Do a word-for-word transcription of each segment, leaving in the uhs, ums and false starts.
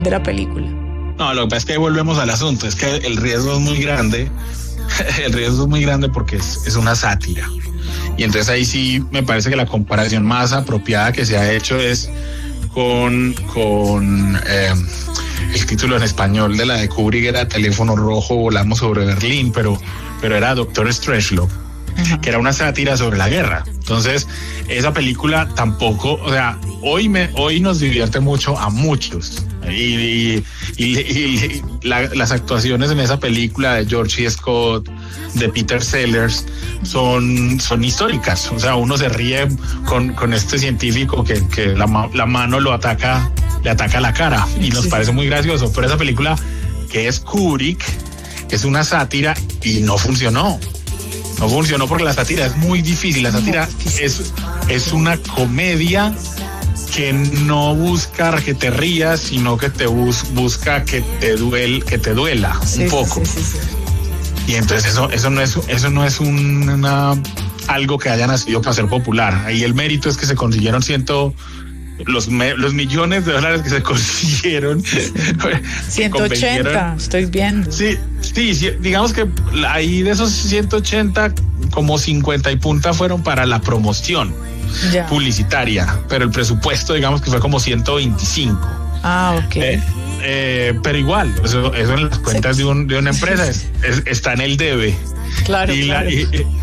de la película. No, lo que pasa es que ahí volvemos al asunto, es que el riesgo es muy grande, el riesgo es muy grande porque es, es una sátira. Y entonces ahí sí me parece que la comparación más apropiada que se ha hecho es con, con eh, el título en español de la de Kubrick era Teléfono Rojo, volamos sobre Berlín, pero, pero era Doctor Strangelove, uh-huh. que era una sátira sobre la guerra. Entonces, esa película tampoco, o sea, hoy me, hoy nos divierte mucho a muchos. Y, y, y, y la, las actuaciones en esa película de George C. Scott, de Peter Sellers, son, son históricas. O sea, uno se ríe con, con este científico que, que la, la mano lo ataca, le ataca la cara y nos parece muy gracioso. Pero esa película, que es Kubrick, es una sátira y no funcionó. No funcionó porque la sátira es muy difícil. La sátira es, es una comedia que no busca que te rías, sino que te bus, busca que te duel, que te duela sí, un poco. Sí, sí, sí. Y entonces eso, eso no es, eso no es un, una, algo que haya nacido para ser popular. Ahí el mérito es que se consiguieron ciento los, me, los millones de dólares que se consiguieron. ciento ochenta, estoy viendo. Sí, sí, sí, digamos que ahí de esos ciento ochenta, como cincuenta y punta fueron para la promoción ya. publicitaria, pero el presupuesto, digamos que fue como ciento veinticinco. Ah, ok. Eh, eh, pero igual, eso, eso en las cuentas sí. de, un, de una empresa es, es, está en el debe. Claro, y claro. La, y, eh,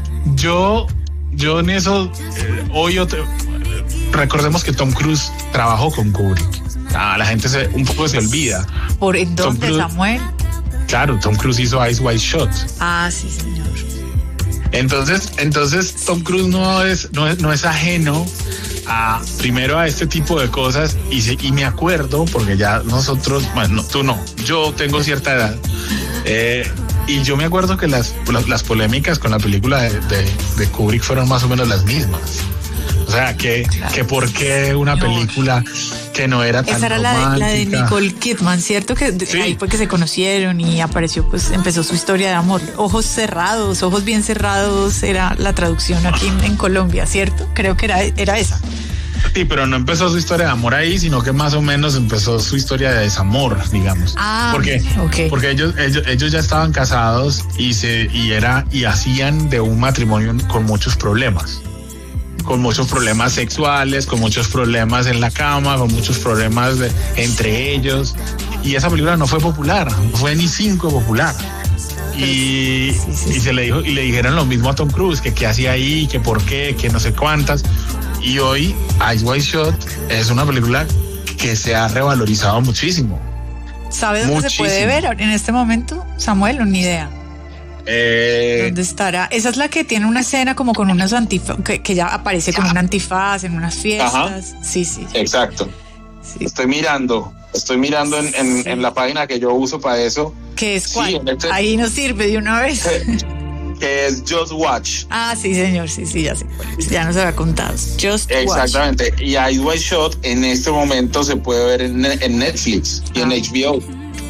yo, yo en eso, eh, hoy yo te, recordemos que Tom Cruise trabajó con Kubrick. Ah, la gente se, un poco se olvida. ¿Por en dónde, Cruise, Samuel? Claro, Tom Cruise hizo Eyes Wide Shut. Ah, sí, señor. Entonces, entonces Tom Cruise no es, no es, no es ajeno a, primero a este tipo de cosas y, se, y me acuerdo, porque ya nosotros, bueno, no, tú no, yo tengo cierta edad, eh, y yo me acuerdo que las, las, las polémicas con la película de, de, de Kubrick fueron más o menos las mismas. O sea, que, claro. que por qué una película que no era tan Esa era la de, la de Nicole Kidman, ¿cierto? Que sí. Ahí fue que se conocieron y apareció, pues empezó su historia de amor. Ojos cerrados, ojos bien cerrados era la traducción aquí en, en Colombia, ¿cierto? Creo que era, era esa. Sí, pero no empezó su historia de amor ahí, sino que más o menos empezó su historia de desamor, digamos. Ah, porque, okay. porque ellos, ellos, ellos ya estaban casados y se, y era, y hacían de un matrimonio con muchos problemas. Con muchos problemas sexuales, con muchos problemas en la cama, con muchos problemas de, entre ellos. Y esa película no fue popular, no fue ni cinco popular. Y, sí, sí, sí. y se le dijo, y le dijeron lo mismo a Tom Cruise, que qué hacía ahí, que por qué, que no sé cuántas. Y hoy Eyes Wide Shut es una película que se ha revalorizado muchísimo. ¿Sabes dónde se puede ver en este momento, Samuel? O ni idea. Eh, ¿Dónde estará? Esa es la que tiene una escena como con unos antifaz, que, que ya aparece con un antifaz en unas fiestas. Ajá. Sí, sí. Exacto. Sí. Estoy mirando, estoy mirando en, en, sí. en la página que yo uso para eso. ¿Qué es cuál? Sí, este, ahí nos sirve de una vez. Que es Just Watch. Ah, sí, señor, sí, sí, ya sé. Ya nos había contado. Just Exactamente. Watch. Y Eyes Wide Shut en este momento se puede ver en, en Netflix y ah. en H B O.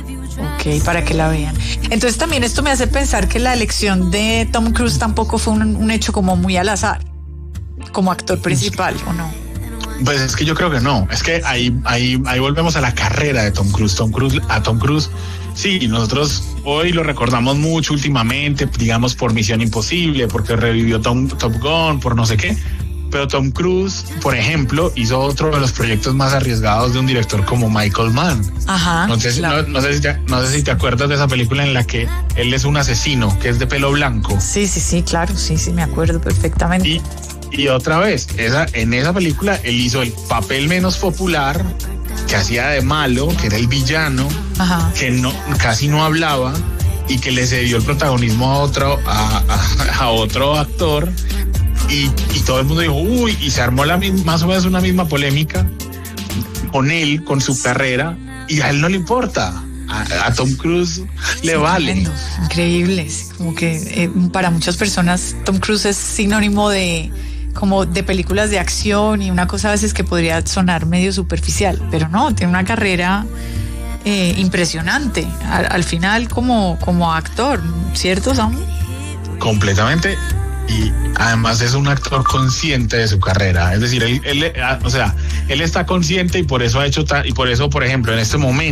Ok, para que la vean. Entonces también esto me hace pensar que la elección de Tom Cruise tampoco fue un, un hecho como muy al azar, como actor principal, ¿o no? Pues es que yo creo que no. Es que ahí, ahí, ahí volvemos a la carrera de Tom Cruise. Tom Cruise, a Tom Cruise, sí, nosotros hoy lo recordamos mucho últimamente, digamos por Misión Imposible, porque revivió Tom, Top Gun, por no sé qué. Pero Tom Cruise, por ejemplo, hizo otro de los proyectos más arriesgados de un director como Michael Mann. Ajá. No sé, claro. no, no, sé si te, no sé si te acuerdas de esa película en la que él es un asesino, que es de pelo blanco. Sí, sí, sí, claro, sí, sí, me acuerdo perfectamente. Y, y otra vez, esa, en esa película él hizo el papel menos popular, que hacía de malo, que era el villano, Ajá. que no, casi no hablaba y que le cedió el protagonismo a otro, a, a, a otro actor. Y, y todo el mundo dijo, uy, y se armó la más o menos una misma polémica con él, con su carrera, y a él no le importa. A, a Tom Cruise le sí, vale. Tremendo, increíble. Como que eh, para muchas personas Tom Cruise es sinónimo de como de películas de acción y una cosa a veces que podría sonar medio superficial, pero no, tiene una carrera eh, impresionante al, al final como, como actor, ¿cierto, Sam? Completamente. y además es un actor consciente de su carrera. Es decir, él, él o sea, él está consciente y por eso ha hecho ta, y por eso, por ejemplo, en este momento